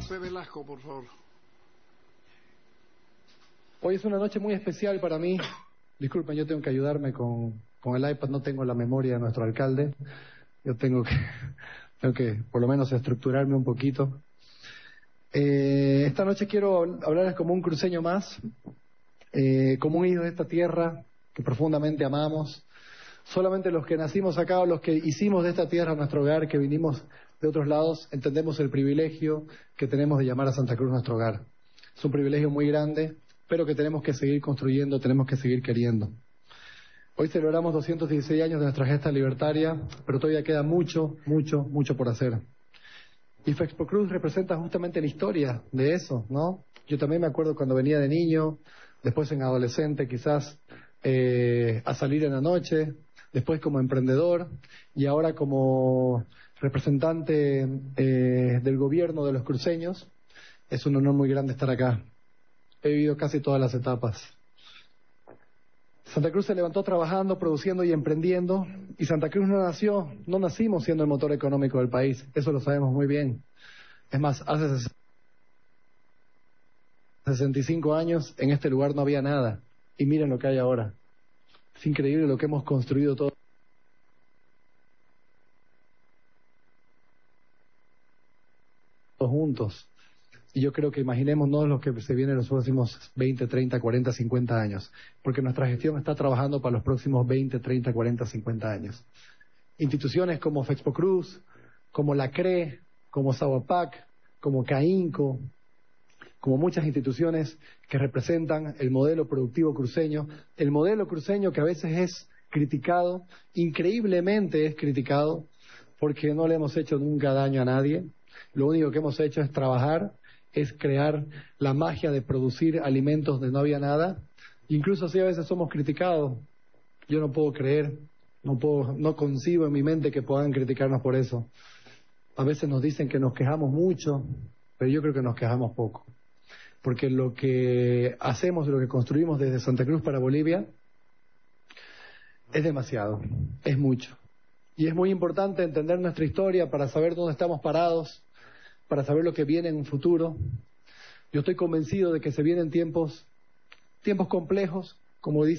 José Velasco, por favor. Hoy es una noche muy especial para mí. Disculpen, yo tengo que ayudarme con el iPad, no tengo la memoria de nuestro alcalde. Yo tengo que por lo menos estructurarme un poquito. Esta noche quiero hablarles como un cruceño más, como un hijo de esta tierra que profundamente amamos. Solamente los que nacimos acá o los que hicimos de esta tierra nuestro hogar, que vinimos de otros lados, entendemos el privilegio que tenemos de llamar a Santa Cruz nuestro hogar. Es un privilegio muy grande, pero que tenemos que seguir construyendo, tenemos que seguir queriendo. Hoy celebramos 216 años de nuestra gesta libertaria, pero todavía queda mucho por hacer. Y Fexpo Cruz representa justamente la historia de eso, ¿no? Yo también me acuerdo cuando venía de niño, después en adolescente quizás a salir en la noche, después como emprendedor y ahora como representante del gobierno de los cruceños. Es un honor muy grande estar acá. He vivido casi todas las etapas. Santa Cruz se levantó trabajando, produciendo y emprendiendo, y Santa Cruz no nacimos siendo el motor económico del país, eso lo sabemos muy bien. Es más, hace 65 años en este lugar no había nada, y miren lo que hay ahora. Es increíble lo que hemos construido todos juntos. Y yo creo que imaginémonos lo que se viene en los próximos 20, 30, 40, 50 años, porque nuestra gestión está trabajando para los próximos 20, 30, 40, 50 años. Instituciones como Fexpo Cruz, como la CRE, como Sahuapac, como CAINCO, como muchas instituciones que representan el modelo productivo cruceño, el modelo cruceño que a veces es criticado, increíblemente es criticado, porque no le hemos hecho nunca daño a nadie. Lo único que hemos hecho es trabajar, es crear la magia de producir alimentos donde no había nada. Incluso así a veces somos criticados. Yo no puedo creer, no concibo en mi mente que puedan criticarnos por eso. A veces nos dicen que nos quejamos mucho, pero yo creo que nos quejamos poco. Porque lo que hacemos, lo que construimos desde Santa Cruz para Bolivia, es demasiado, es mucho. Y es muy importante entender nuestra historia para saber dónde estamos parados, para saber lo que viene en un futuro. Yo estoy convencido de que se vienen tiempos complejos, como dice